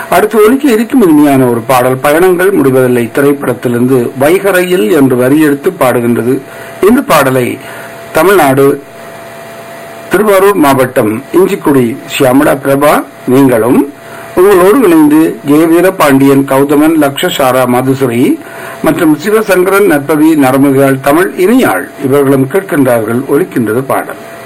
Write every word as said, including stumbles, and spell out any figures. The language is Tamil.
அடுத்து ஒலிக்க இருக்கும் இனிமையான ஒரு பாடல் பயணங்கள் முடிவதில்லை திரைப்படத்திலிருந்து வைகரையில் என்று வரியெடுத்து பாடுகின்றது. இந்த பாடலை தமிழ்நாடு திருவாரூர் மாவட்டம் இஞ்சிக்குடி சியாமலா பிரபா நீங்களும் உங்களோடு இணைந்து ஜெய வீரபாண்டியன், கௌதமன், லக்ஷசாரா, மதுசுரி மற்றும் சிவசங்கரன், நற்பவி, நரமுகாள், தமிழ் இனியாள் இவர்களும் கேட்கின்றார்கள். ஒலிக்கின்றது பாடல்.